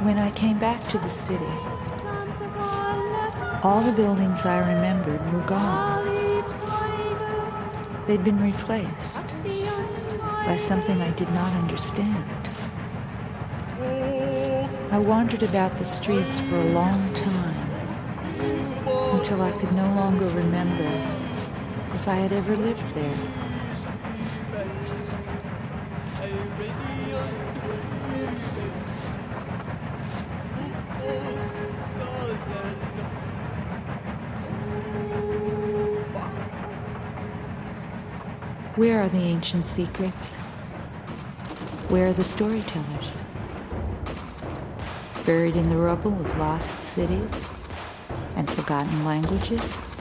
When I came back to the city, all the buildings I remembered were gone. They'd been replaced by something I did not understand. I wandered about the streets for a long time until I could no longer remember if I had ever lived there. Where are the ancient secrets? Where are the storytellers? Buried in the rubble of lost cities and forgotten languages?